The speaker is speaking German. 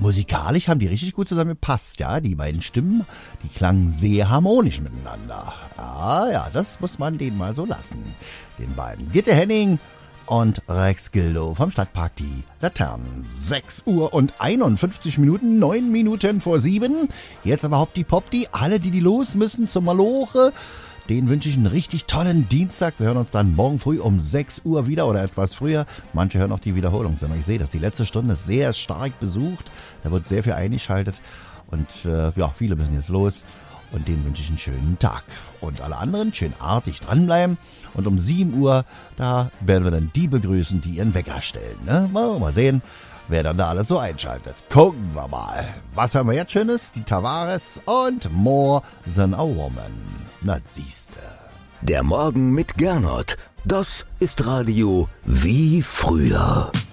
musikalisch haben die richtig gut zusammengepasst, ja. Die beiden Stimmen, die klangen sehr harmonisch miteinander. Ja, das muss man denen mal so lassen. Den beiden. Gitte Henning und Rex Gildo vom Stadtpark Die Laternen. 6 Uhr und 51 Minuten, 9 Minuten vor 7. Jetzt aber Hopp die Pop, die alle, die los müssen zum Maloche. Den wünsche ich einen richtig tollen Dienstag. Wir hören uns dann morgen früh um 6 Uhr wieder oder etwas früher. Manche hören auch die Wiederholungssendung. Ich sehe das. Die letzte Stunde ist sehr stark besucht. Da wird sehr viel eingeschaltet. Und viele müssen jetzt los. Und denen wünsche ich einen schönen Tag. Und alle anderen schön artig dranbleiben. Und um 7 Uhr, da werden wir dann die begrüßen, die ihren Wecker stellen. Ne? Mal sehen, wer dann da alles so einschaltet. Gucken wir mal. Was hören wir jetzt Schönes? Die Tavares und More Than a Woman. Na siehste. Der Morgen mit Gernot. Das ist Radio wie früher.